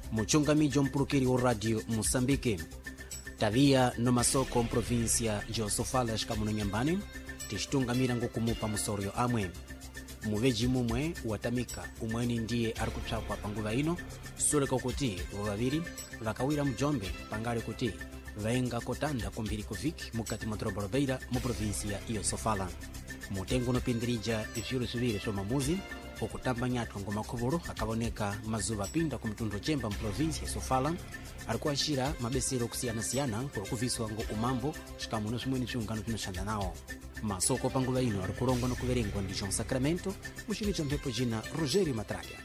muchungamijo mpulukiri wa radio Moçambique. Tavia no masoko mprovíncia de Sofala xikamuno nyambani tixtungamira ngokumupa musoryo amwe muveji mumwe watamika umweni ndiye ari kutsvakwa panguva ino sule kokuti vaviri vakawira mujombe pangale kuti vaenga kotanda kumbiri kuviki mukati mwa doroba la Beira mu província iyo Sofala. Mutengo unopindirija vyulu ziviri somamuzi okutamba nyatwa ngomakhovolo akavoneka mazuva pinda kumtundu chemba mprovíncia ya Sofala alikuwa ashira mabesero kusiyana-siyana kuviswa ngo umambo xikamuno swimweni xiungano pinoxanda nawo. Masoko panguva ino ari kulongwa nokuverengwa ndi João Sacramento muxini cha mphepo cina Rogério Matraga.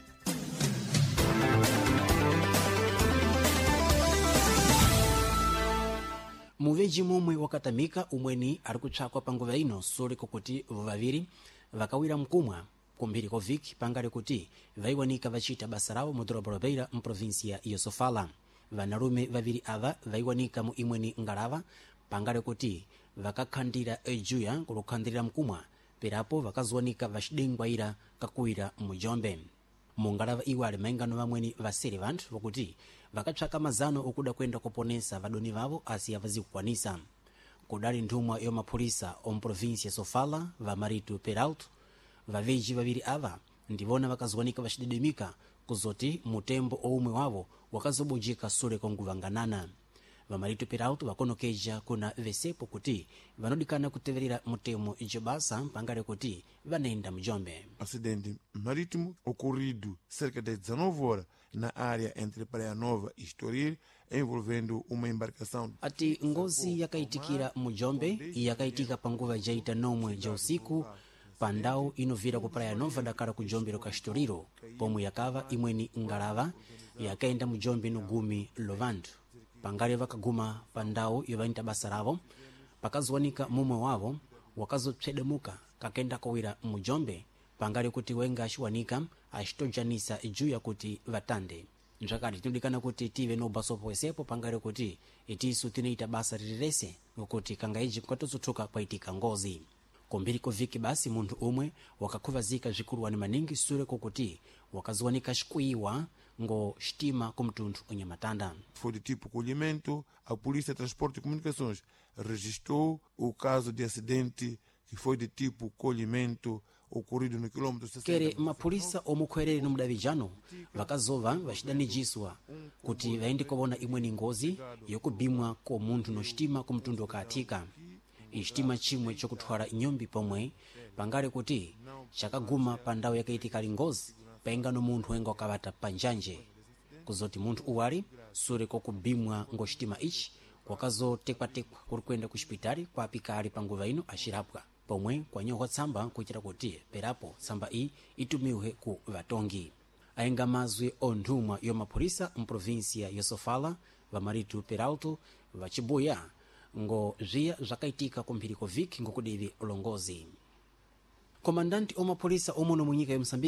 Muveji mumwe wakatamika umweni ari kutsvakwa panguva ino sole kokuti vaviri vakawira mkumwa kumbiri koviki pangale kuti vaiwanika vachita basa rawo mu doroba la Beira mprovíncia iyo Sofala. Vanarume vaviri ava vaiwanika mu imweni ngalava pangale kuti vakakhandira ejuya kulukhandira mkumwa perapo vakaziwanika vaxidengwaira kakuwira mujombe. Mungalava iwale maingano vamweni vasere vanthu vokuti vakatsvaka mazano okuda kwenda kuponesa vadoni vavo asiya vazikukwanisa. Kudali nthumwa yomapulisa omprovíncia Sofala Vamarito Peralto vaveji vaviri ava ndivona vakaziwanika vaxidedemika kuzoti mutembo oumwe wavo wakazobujika sule konguvanganana. Vamarito Peralto vakonokeja kuna vesepo kuti vanodikana kuteverera mutemo ijo basa pangale kuti vanenda mujombe. Acidente marítimo ocorrido cerca de 19 horas na área entre Praia Nova e Estoril envolvendo uma embarcação. Ati ngozi yakaitikira mujombe yakaitika panguva jaita nomwe ja usiku pandau inovira ku Praia Nova dakala ku Jombero ka Estoril pomwe yakava imweni ngalava yakaenda mujombe no gumi lovandu. Pangale vakaguma pandau yovainta basa ravo pakaziwanika mumwe wavo wakazopsedemuka kakenda kowira mujombe pangale kuti wenga axiwanika axitojanisa ijuya kuti vatande. Nzvakati tinodikana kuti tive no baso poesepo pangale kuti itisu tinoita basa rilirese ngokuti kangaiji kukatozothuka kwaitika ngozi. Kumbiri koviki basi munthu umwe wakakhuvazika zvikuluwani maningi sule kokuti wakaziwanika xikuyiwa ngo xitima kumtunthu onyamatanda. Foi de tipo colhimento. A Polícia de Transporte e Comunicações registrou o caso de acidente que foi de tipo colhimento ocorrido no quilômetro 60. Kere mapulisa omukhwerere no mudavijano vakazova vaxidanijiswa kuti vaende kovona imweni ngozi yokubimwa ko munthu no xitima kumtundu okathika. Xitima chimwe chokuthwala inyombi pomwe pangale kuti chakaguma pandau yakaitika ngozi paengano munthu wenga wakavata panjanje kuzoti munthu uwali sule kokubimwa ngo xitima ichi wakazotekwatekwa kuli kwenda ku xipitali kwa apikali panguva ino axirapwa pomwe kwanyohwa tsamba kuchita kuti perapo tsamba iyi itumiwe ku vatongi. Ayenga mazwi onthumwa yomapulisa mprovíncia ya Sofala Vamarito Peralto vacibuya ngo zviya zvakaitika kumbiri koviki ngokudivi ulongozi. Komandante omapulisa omuno munyika ya Moçambique